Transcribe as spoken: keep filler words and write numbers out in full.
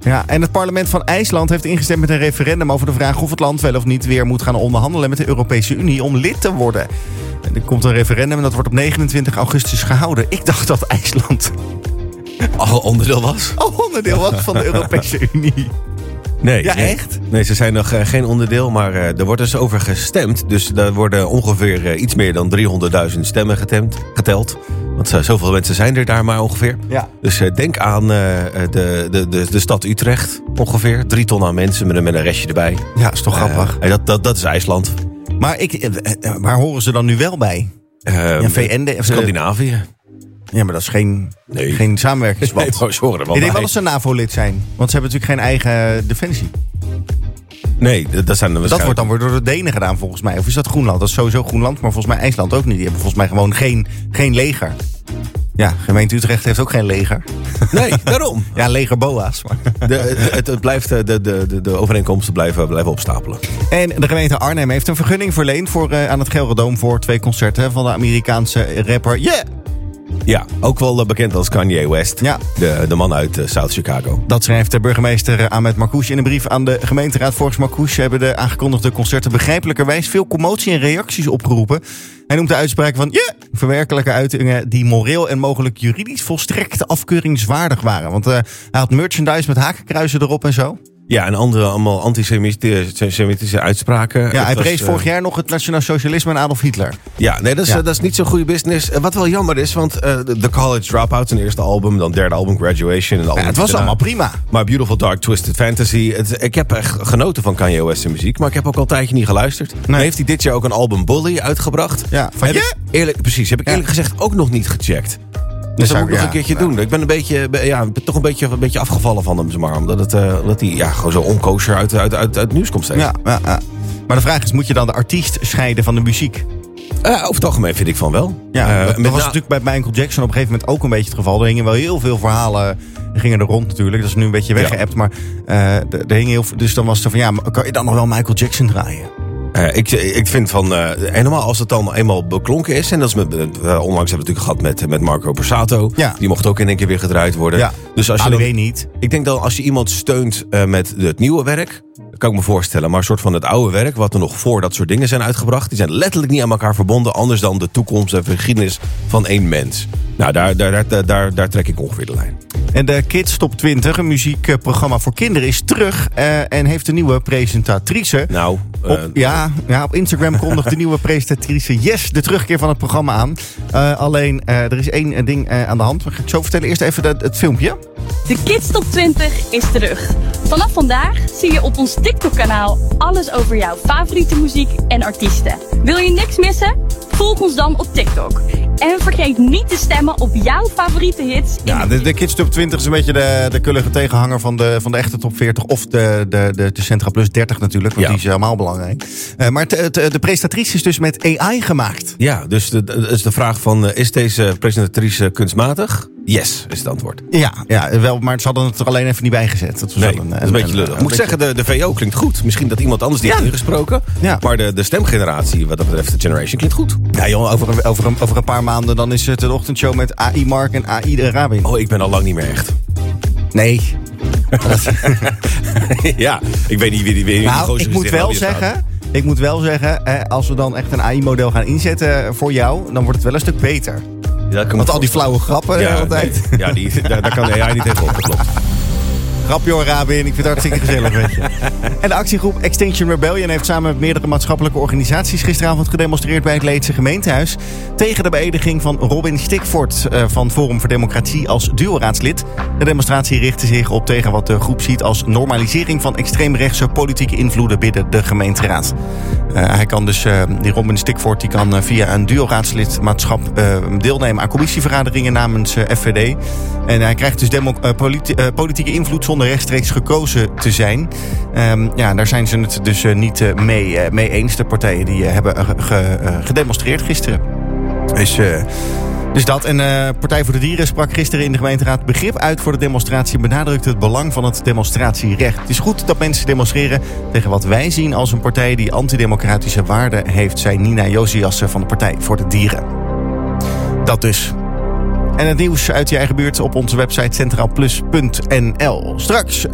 Ja, en het parlement van IJsland heeft ingestemd met een referendum over de vraag of het land wel of niet weer moet gaan onderhandelen met de Europese Unie om lid te worden. En er komt een referendum en dat wordt op negenentwintig augustus gehouden. Ik dacht dat IJsland al onderdeel was. Al onderdeel was van de Europese Unie. Nee, ja, nee, echt? Nee, ze zijn nog uh, geen onderdeel, maar uh, er wordt dus over gestemd. Dus er worden ongeveer uh, iets meer dan driehonderdduizend stemmen getemd, geteld. Want uh, zoveel mensen zijn er daar maar ongeveer. Ja. Dus uh, denk aan uh, de, de, de, de stad Utrecht ongeveer. Drie ton aan mensen met een, met een restje erbij. Ja, is toch grappig. Uh, dat, dat, dat is IJsland. Maar ik, uh, waar horen ze dan nu wel bij? Uh, ja, V N, de, Scandinavië. Ja, maar dat is geen, nee. geen samenwerkingsband. Nee, ze horen er wel ik denk bij. wel dat ze NAVO-lid zijn. Want ze hebben natuurlijk geen eigen defensie. Nee, dat zijn Dat wordt dan weer door de Denen gedaan volgens mij. Of is dat Groenland? Dat is sowieso Groenland, maar volgens mij IJsland ook niet. Die hebben volgens mij gewoon geen, geen leger. Ja, gemeente Utrecht heeft ook geen leger. Nee, daarom. Ja, leger boa's. Maar. De, het, het blijft, de, de, de, de overeenkomsten blijven, blijven opstapelen. En de gemeente Arnhem heeft een vergunning verleend voor, uh, aan het Gelredome voor twee concerten van de Amerikaanse rapper Yeah! Ja, ook wel bekend als Kanye West. Ja. De, de man uit uh, South Chicago. Dat schrijft de burgemeester Ahmed Marcouch in een brief aan de gemeenteraad. Volgens Marcouch hebben de aangekondigde concerten begrijpelijkerwijs veel commotie en reacties opgeroepen. Hij noemt de uitspraak van yeah! verwerkelijke uitingen die moreel en mogelijk juridisch volstrekt afkeuringswaardig waren. Want uh, hij had merchandise met hakenkruisen erop en zo. Ja, en andere allemaal antisemitische uitspraken. Ja, hij was, prees uh, vorig jaar nog het nationaal socialisme en Adolf Hitler. Ja, nee, dat is, ja. uh, dat is niet zo'n goede business. Uh, wat wel jammer is, want uh, The College Dropout, zijn eerste album, dan derde album Graduation. En Ja, het was daarna, allemaal prima. Maar Beautiful Dark Twisted Fantasy. Het, ik heb echt genoten van Kanye West's muziek, maar ik heb ook al een tijdje niet geluisterd. Nee. Heeft hij dit jaar ook een album Bully uitgebracht? Ja, van heb je? ik eerlijk, precies, heb ik eerlijk ja. gezegd ook nog niet gecheckt. Dus dat moet ik nog ja, een keertje ja. doen. Ik ben een beetje, ja, toch een beetje, een beetje afgevallen van hem, zeg maar. Omdat het, uh, omdat hij ja, gewoon zo onkosher uit, uit, uit, uit het nieuws komt steeds. Ja, ja, ja. Maar de vraag is, moet je dan de artiest scheiden van de muziek? Uh, over het algemeen vind ik van wel. Ja, uh, dat, dat was na... natuurlijk bij Michael Jackson op een gegeven moment ook een beetje het geval. Er hingen wel heel veel verhalen, er gingen er rond natuurlijk. Dat is nu een beetje weggeëpt. Ja. Maar uh, er hing heel veel, dus dan was het van, ja, kan je dan nog wel Michael Jackson draaien? Uh, ik, ik vind van, uh, helemaal als het dan eenmaal beklonken is. En dat is met, uh, onlangs hebben we het natuurlijk gehad met, met Marco Borsato. Ja. Die mocht ook in één keer weer gedraaid worden. Ja. Dus als je dan, dan, niet. Ik denk dat als je iemand steunt uh, met het nieuwe werk, kan ik me voorstellen. Maar een soort van het oude werk, wat er nog voor dat soort dingen zijn uitgebracht. Die zijn letterlijk niet aan elkaar verbonden. Anders dan de toekomst en geschiedenis van één mens. Nou, daar, daar, daar, daar, daar trek ik ongeveer de lijn. En de Kids Top twintig, een muziekprogramma voor kinderen, is terug. Uh, en heeft een nieuwe presentatrice. Nou, uh, op, ja, ja, op Instagram kondigt de nieuwe presentatrice Yes de terugkeer van het programma aan. Uh, alleen, uh, er is één ding uh, aan de hand. Dat ga ik zo vertellen. Eerst even de, het filmpje. De Kids Top twintig is terug. Vanaf vandaag zie je op ons TikTok-kanaal alles over jouw favoriete muziek en artiesten. Wil je niks missen? Volg ons dan op TikTok. En vergeet niet te stemmen op jouw favoriete hits. Ja, de, de Kids Top twintig is een beetje de, de kullige tegenhanger van de, van de echte Top veertig. Of de, de, de, de Centra Plus dertig natuurlijk, want ja. die is helemaal belangrijk. Uh, maar te, te, de presentatrice is dus met A I gemaakt. Ja, dus de, de, is de vraag van, uh, is deze presentatrice kunstmatig? Yes, is het antwoord. Ja, ja wel, maar ze hadden het er alleen even niet bij gezet. Dat was nee, wel een, dat is een, een beetje lullig. Ik moet beetje... zeggen, de, de V O klinkt goed. Misschien dat iemand anders die ja. heeft ingesproken. Ja. Maar de, de stemgeneratie, wat dat betreft, de Generation, klinkt goed. Ja joh, over, over, een, over een paar maanden dan is het een ochtendshow met A I Mark en A I de Rabin. Oh, ik ben al lang niet meer echt. Nee. Ja, ik weet niet wie die weer. Nou, ik moet wel zeggen... Ik moet wel zeggen, als we dan echt een A I-model gaan inzetten voor jou, dan wordt het wel een stuk beter. Ja, want al die flauwe grappen ja, altijd. Nee, ja, die, daar, daar kan A I niet tegen op, dat klopt. Grapje hoor, Rabin. Ik vind het hartstikke gezellig, weet je. En de actiegroep Extinction Rebellion heeft samen met meerdere maatschappelijke organisaties gisteravond gedemonstreerd bij het Leidse gemeentehuis tegen de beëdiging van Robin Stikvoort van Forum voor Democratie als duoraadslid. De demonstratie richtte zich op tegen wat de groep ziet als normalisering van extreemrechtse politieke invloeden binnen de gemeenteraad. Uh, hij kan dus, uh, die Robin Stikvoort, die kan uh, via een duoraadslidmaatschap uh, deelnemen aan commissievergaderingen namens uh, F V D. En hij krijgt dus demo- uh, politi- uh, politieke invloed zonder rechtstreeks gekozen te zijn. Um, ja, daar zijn ze het dus uh, niet uh, mee, uh, mee eens. De partijen die uh, hebben uh, ge, uh, gedemonstreerd gisteren. Dus... Uh, Dus dat. En uh, Partij voor de Dieren sprak gisteren in de gemeenteraad begrip uit voor de demonstratie en benadrukte het belang van het demonstratierecht. Het is goed dat mensen demonstreren tegen wat wij zien als een partij die antidemocratische waarden heeft, zei Nina Josiassen van de Partij voor de Dieren. Dat dus. En het nieuws uit je eigen buurt op onze website centraalplus punt n l. Straks